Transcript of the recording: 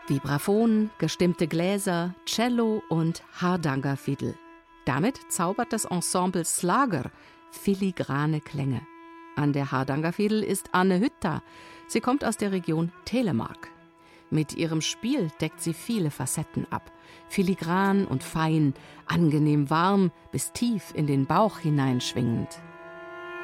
Vibraphon, gestimmte Gläser, Cello und Hardangerfiedel. Damit zaubert das Ensemble Slager filigrane Klänge. An der Hardangerfiedel ist Anne Hütta. Sie kommt aus der Region Telemark. Mit ihrem Spiel deckt sie viele Facetten ab. Filigran und fein, angenehm warm, bis tief in den Bauch hineinschwingend.